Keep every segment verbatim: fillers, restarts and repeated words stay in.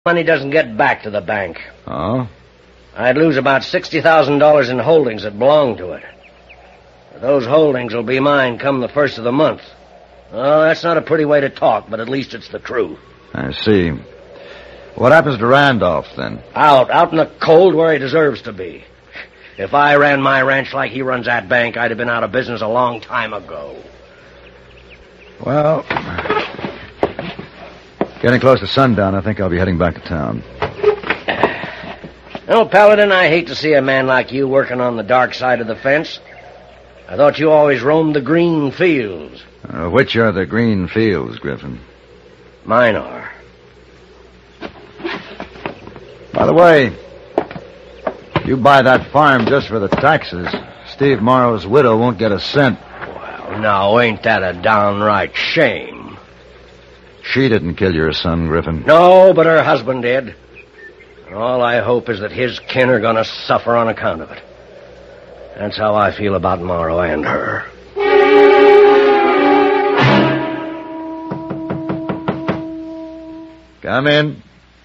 money doesn't get back to the bank. Oh? I'd lose about sixty thousand dollars in holdings that belong to it. Those holdings will be mine come the first of the month. Oh, that's not a pretty way to talk, but at least it's the truth. I see. What happens to Randolph, then? Out, out in the cold where he deserves to be. If I ran my ranch like he runs that bank, I'd have been out of business a long time ago. Well, getting close to sundown, I think I'll be heading back to town. No, Paladin, I hate to see a man like you working on the dark side of the fence. I thought you always roamed the green fields. Uh, which are the green fields, Griffin? Mine are. By the way, you buy that farm just for the taxes. Steve Morrow's widow won't get a cent. Well, now, ain't that a downright shame? She didn't kill your son, Griffin. No, but her husband did. And all I hope is that his kin are going to suffer on account of it. That's how I feel about Morrow and her. Come in.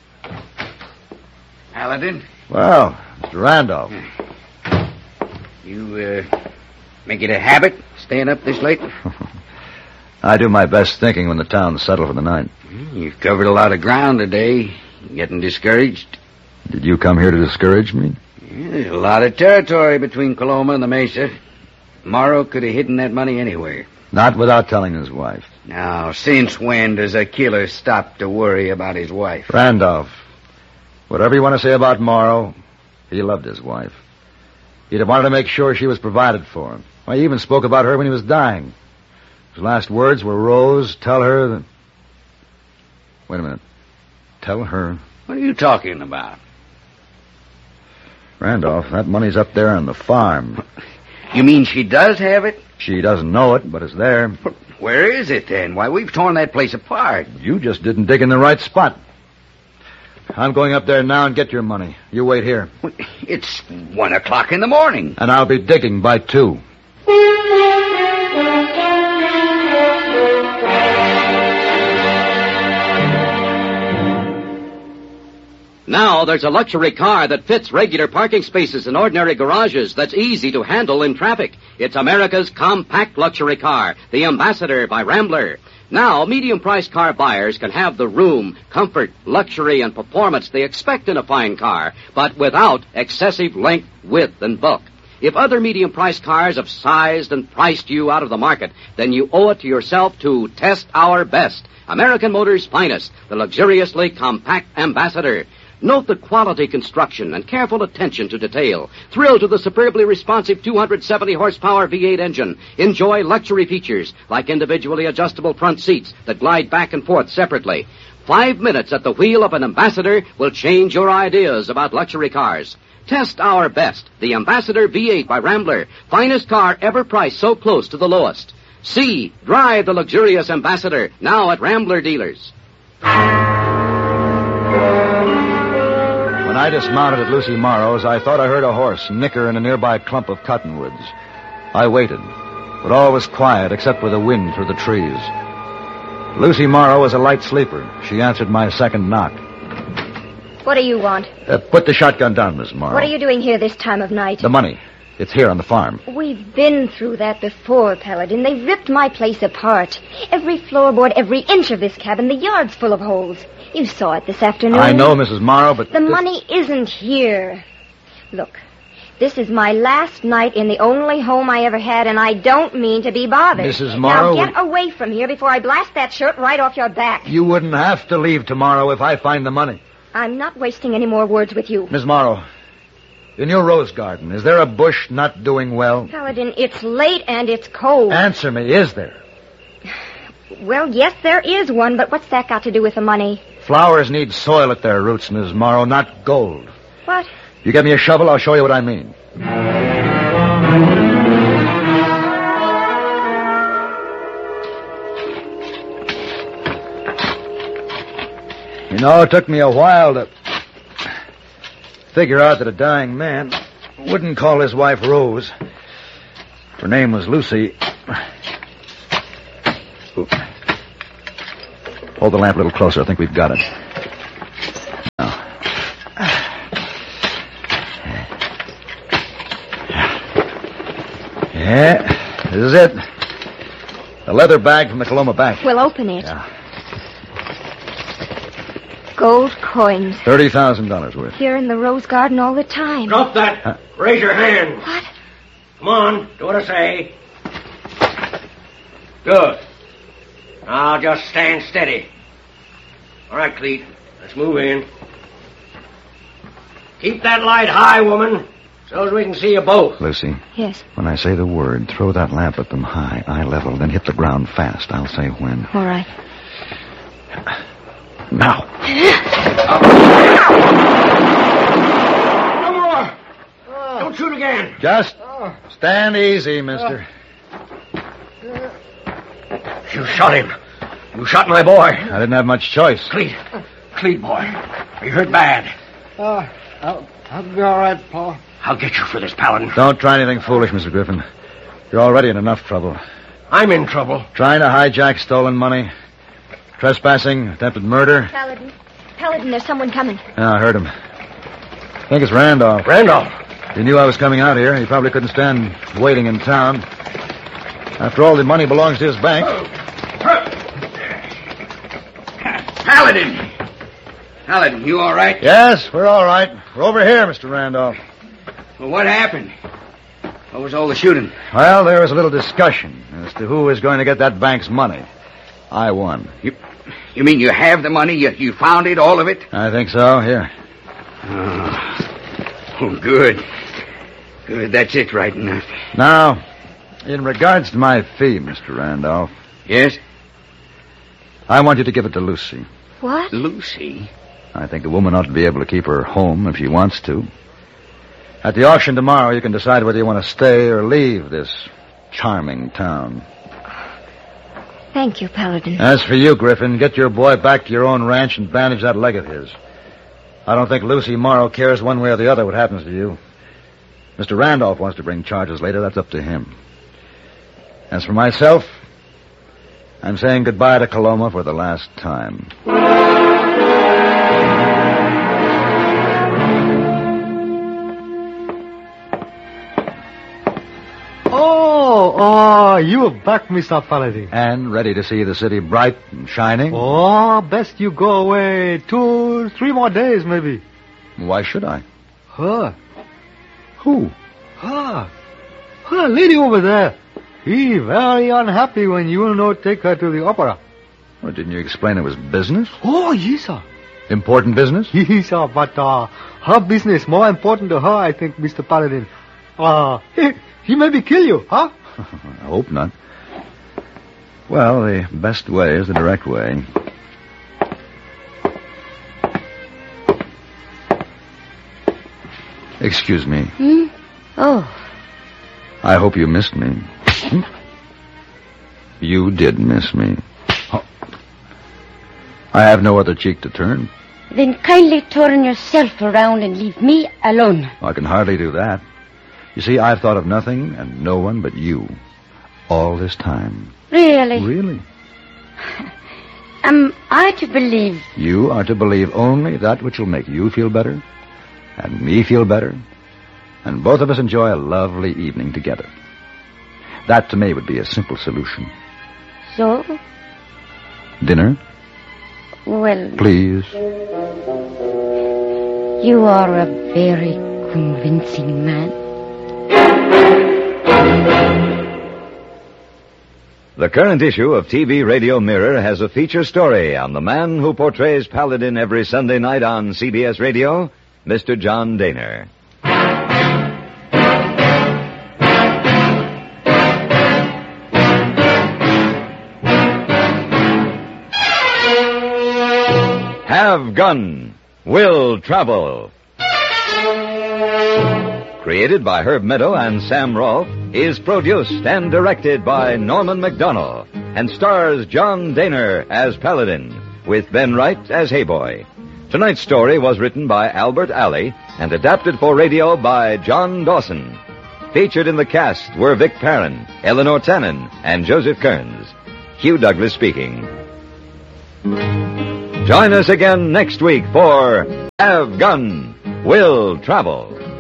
Paladin? Well, Mister Randolph. You, uh, make it a habit, staying up this late? I do my best thinking when the town's settled for the night. You've covered a lot of ground today. Getting discouraged? Did you come here to discourage me? Yeah, there's a lot of territory between Coloma and the Mesa. Morrow could have hidden that money anywhere. Not without telling his wife. Now, since when does a killer stop to worry about his wife? Randolph, whatever you want to say about Morrow, he loved his wife. He'd have wanted to make sure she was provided for. Why, he even spoke about her when he was dying. His last words were, Rose, tell her that... Wait a minute. Tell her... What are you talking about? Randolph, that money's up there on the farm. You mean she does have it? She doesn't know it, but it's there. Where is it, then? Why, we've torn that place apart. You just didn't dig in the right spot. I'm going up there now and get your money. You wait here. It's one o'clock in the morning. And I'll be digging by two. Now there's a luxury car that fits regular parking spaces in ordinary garages that's easy to handle in traffic. It's America's compact luxury car, the Ambassador by Rambler. Now, medium-priced car buyers can have the room, comfort, luxury, and performance they expect in a fine car, but without excessive length, width, and bulk. If other medium-priced cars have sized and priced you out of the market, then you owe it to yourself to test our best. American Motors' finest, the luxuriously compact Ambassador. Note the quality construction and careful attention to detail. Thrill to the superbly responsive two hundred seventy horsepower V eight engine. Enjoy luxury features like individually adjustable front seats that glide back and forth separately. Five minutes at the wheel of an Ambassador will change your ideas about luxury cars. Test our best, the Ambassador V eight by Rambler. Finest car ever priced so close to the lowest. See, drive the luxurious Ambassador now at Rambler dealers. When I dismounted at Lucy Morrow's, I thought I heard a horse nicker in a nearby clump of cottonwoods. I waited, but all was quiet except for the wind through the trees. Lucy Morrow was a light sleeper. She answered my second knock. What do you want? Uh, put the shotgun down, Miss Morrow. What are you doing here this time of night? The money. It's here on the farm. We've been through that before, Paladin. They ripped my place apart. Every floorboard, every inch of this cabin, the yard's full of holes. You saw it this afternoon. I know, Missus Morrow, but... The this... money isn't here. Look, this is my last night in the only home I ever had, and I don't mean to be bothered. Missus Morrow... Now get away from here before I blast that shirt right off your back. You wouldn't have to leave tomorrow if I find the money. I'm not wasting any more words with you. Miss Morrow, in your rose garden, is there a bush not doing well? Paladin, it's late and it's cold. Answer me, is there? Well, yes, there is one, but what's that got to do with the money? Flowers need soil at their roots, Miss Morrow, not gold. What? You get me a shovel, I'll show you what I mean. You know, it took me a while to figure out that a dying man wouldn't call his wife Rose. Her name was Lucy. Hold the lamp a little closer. I think we've got it. Yeah, this is it. A leather bag from the Coloma Bank. We'll open it. Yeah. Gold coins. thirty thousand dollars worth. Here in the rose garden all the time. Drop that. Huh? Raise your hand. What? Come on, do what I say. Good. Now just stand steady. All right, Cleet. Let's move in. Keep that light high, woman, so as we can see you both. Lucy, Yes. when I say the word, throw that lamp at them high, eye level, then hit the ground fast. I'll say when. All right. Now. No more. Don't shoot again. Just stand easy, mister. You shot him. You shot my boy. I didn't have much choice. Cleet. Cleet, boy. Are you hurt bad? Uh, I'll, I'll be all right, Pa. I'll get you for this, Paladin. Don't try anything foolish, Mister Griffin. You're already in enough trouble. I'm in trouble. Trying to hijack stolen money, trespassing, attempted murder. Paladin. Paladin, there's someone coming. Yeah, I heard him. I think it's Randolph. Randolph. He knew I was coming out here. He probably couldn't stand waiting in town. After all, the money belongs to his bank. Paladin! Paladin, you all right? Yes, we're all right. We're over here, Mister Randolph. Well, what happened? What was all the shooting? Well, there was a little discussion as to who was going to get that bank's money. I won. You, you mean you have the money? You, you found it, all of it? I think so. Here. Oh, oh good. Good, that's it right enough. Now, in regards to my fee, Mister Randolph, Yes? I want you to give it to Lucy. What? Lucy? I think a woman ought to be able to keep her home if she wants to. At the auction tomorrow, you can decide whether you want to stay or leave this charming town. Thank you, Paladin. As for you, Griffin, get your boy back to your own ranch and bandage that leg of his. I don't think Lucy Morrow cares one way or the other what happens to you. Mister Randolph wants to bring charges later. That's up to him. As for myself, I'm saying goodbye to Coloma for the last time. Oh, oh, you are back, Mister Paladin. And ready to see the city bright and shining? Oh, best you go away two, three more days, maybe. Why should I? Her. Who? Her. Her lady over there. He very unhappy when you no take her to the opera. Well, didn't you explain it was business? Oh, yes, sir. Important business? Yes, sir, but uh, her business more important to her, I think, Mister Paladin. Uh, he, he maybe kill you, huh? I hope not. Well, the best way is the direct way. Excuse me. Hmm? Oh. I hope you missed me. Hmm? You did miss me. Oh. I have no other cheek to turn. Then kindly turn yourself around and leave me alone. I can hardly do that. You see, I've thought of nothing and no one but you all this time. Really? Really? Am I to believe? You are to believe only that which will make you feel better and me feel better, and both of us enjoy a lovely evening together. That, to me, would be a simple solution. So? Dinner? Well... Please. You are a very convincing man. The current issue of T V Radio Mirror has a feature story on the man who portrays Paladin every Sunday night on C B S Radio, Mister John Dehner. Have Gun, Will Travel. Created by Herb Meadow and Sam Rolfe, is produced and directed by Norman MacDonald, and stars John Dehner as Paladin, with Ben Wright as Hayboy. Tonight's story was written by Albert Alley and adapted for radio by John Dawson. Featured in the cast were Vic Perrin, Eleanor Tannen, and Joseph Kearns. Hugh Douglas speaking. Join us again next week for Have Gun, Will Travel.